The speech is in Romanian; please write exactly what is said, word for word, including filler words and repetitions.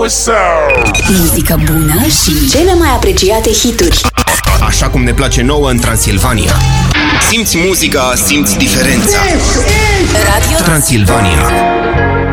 what's up? Muzică bună și cele mai apreciate hituri. Așa cum ne place nouă în Transilvania. Simți muzica, simți diferența. Radio Transilvania.